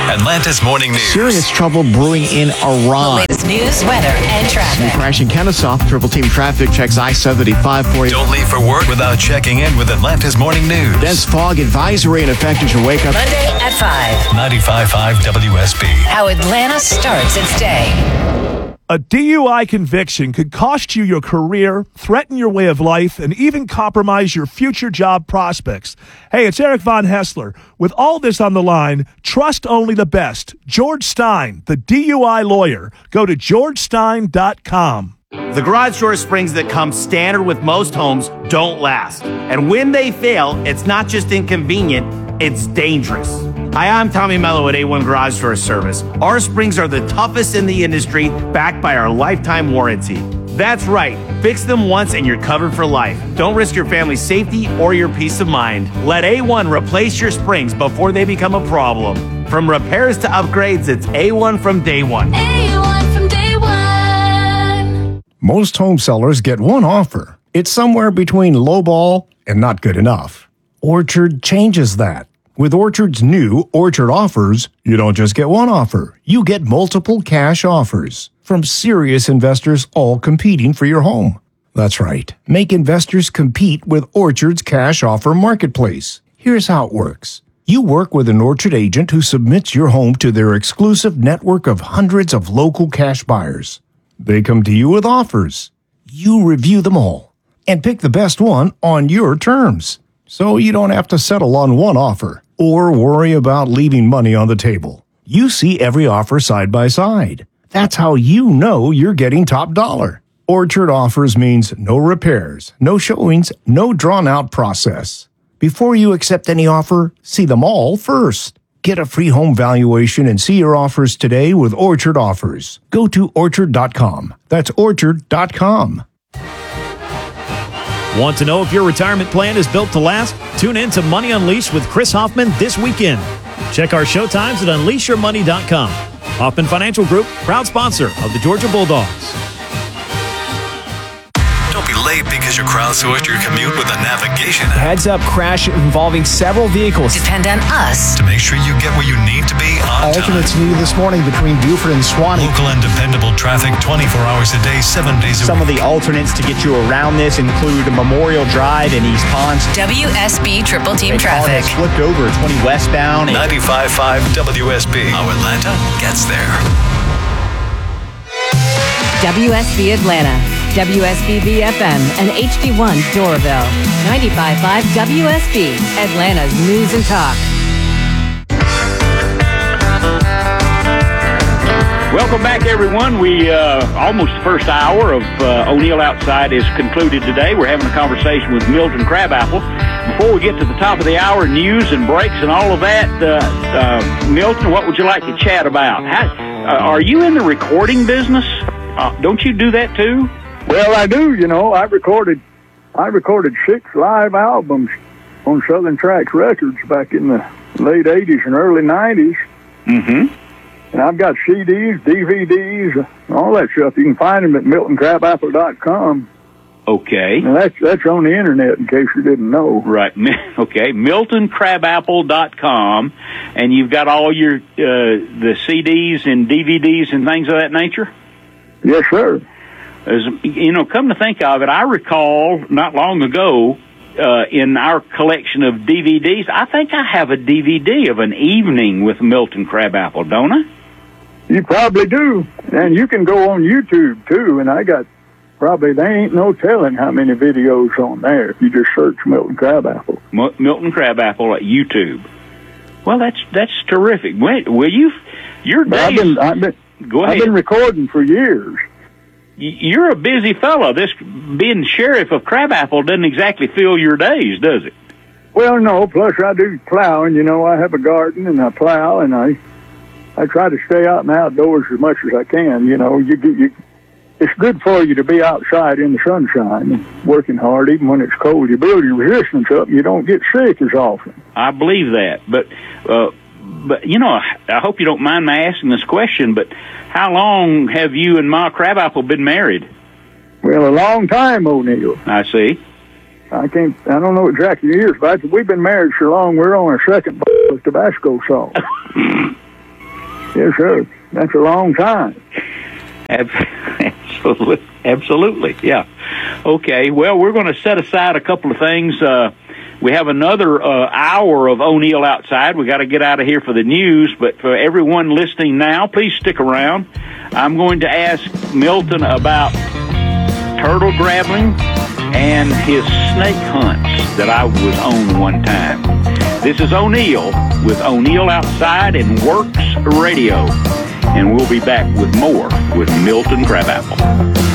Atlanta's Morning News. Serious trouble brewing in Iran. The latest news, weather, and traffic. Crash in Kennesaw. Triple Team Traffic checks I-75 for you. Don't leave for work without checking in with Atlanta's Morning News. Dense fog advisory in effect as you wake up. Monday at 5. 95.5 WSB. How Atlanta starts its day. A DUI conviction could cost you your career, threaten your way of life, and even compromise your future job prospects. Hey, it's Eric Von Hessler. With all this on the line, trust only the best. George Stein, the DUI lawyer. Go to georgestein.com. The garage door springs that come standard with most homes don't last. And when they fail, it's not just inconvenient, it's dangerous. Hi, I'm Tommy Mello at A1 Garage Door Service. Our springs are the toughest in the industry, backed by our lifetime warranty. That's right. Fix them once and you're covered for life. Don't risk your family's safety or your peace of mind. Let A1 replace your springs before they become a problem. From repairs to upgrades, it's A1 from day one. A1 from day one. Most home sellers get one offer. It's somewhere between lowball and not good enough. Orchard changes that. With Orchard's new Orchard Offers, you don't just get one offer. You get multiple cash offers from serious investors all competing for your home. That's right. Make investors compete with Orchard's cash offer marketplace. Here's how it works. You work with an Orchard agent who submits your home to their exclusive network of hundreds of local cash buyers. They come to you with offers. You review them all and pick the best one on your terms. So you don't have to settle on one offer or worry about leaving money on the table. You see every offer side by side. That's how you know you're getting top dollar. Orchard Offers means no repairs, no showings, no drawn-out process. Before you accept any offer, see them all first. Get a free home valuation and see your offers today with Orchard Offers. Go to Orchard.com. That's Orchard.com. Want to know if your retirement plan is built to last? Tune in to Money Unleashed with Chris Hoffman this weekend. Check our show times at unleashyourmoney.com. Hoffman Financial Group, proud sponsor of the Georgia Bulldogs. Don't be late because you crowdsourced your commute with a navigation app. Heads up crash involving several vehicles. Depend on us To make sure you get where you need to be on time. Alternates needed this morning between Buford and Swanee. Local and dependable traffic 24 hours a day, 7 days a Some of week. the alternates to get you around this include Memorial Drive in East Ponce. WSB Triple Team Traffic. Flipped over 20 westbound. 95.5 WSB. How Atlanta gets there. WSB Atlanta, WSB BFM, and HD1 Doraville. 95.5 WSB, Atlanta's News and Talk. Welcome back, everyone. We almost the first hour of O'Neill Outside is concluded today. We're having a conversation with Milton Crabapple. Before we get to the top of the hour, news and breaks and all of that, Milton, what would you like to chat about? Are you in the recording business? Don't you do that too? Well, I do. You know, I recorded 6 live albums on Southern Tracks Records back in the late 80s and early 90s. Mm-hmm. And I've got CDs, DVDs, all that stuff. You can find them at MiltonCrabapple.com. Okay. And that's on the internet, in case you didn't know. Right. Okay. MiltonCrabapple.com. And you've got all your the CDs and DVDs and things of that nature? Yes, sir. Come to think of it, I recall not long ago in our collection of DVDs, I think I have a DVD of an evening with Milton Crabapple, don't I? You probably do. And you can go on YouTube, too. And I got there ain't no telling how many videos on there if you just search Milton Crabapple. Milton Crabapple at YouTube. Well, that's terrific. Will you? Your days... Go ahead. I've been recording for years. You're a busy fellow. This being sheriff of Crabapple doesn't exactly fill your days, does it? Well, no. Plus, I do plowing. You know, I have a garden and I plow, and I try to stay out in the outdoors as much as I can. You know, it's good for you to be outside in the sunshine and working hard, even when it's cold. You build your resistance up, and you don't get sick as often. I believe that, but you know, I hope you don't mind my asking this question, but how long have you and Ma Crabapple been married? Well, a long time, O'Neill. I see. I don't know exactly the years, but we've been married so long, we're on our second bottle of Tabasco sauce. Yes, sir. That's a long time. Absolutely, yeah. Okay, well, we're going to set aside a couple of things. We have another hour of O'Neill Outside. We got to get out of here for the news, but for everyone listening now, please stick around. I'm going to ask Milton about turtle grabbing and his snake hunts that I was on one time. This is O'Neill with O'Neill Outside and Works Radio, and we'll be back with more with Milton Crabapple.